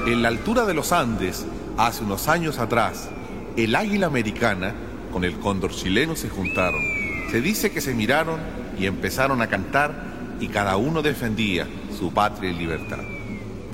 En la altura de los Andes, hace unos años atrás, el águila americana con el cóndor chileno se juntaron. Se dice que se miraron y empezaron a cantar y cada uno defendía su patria y libertad.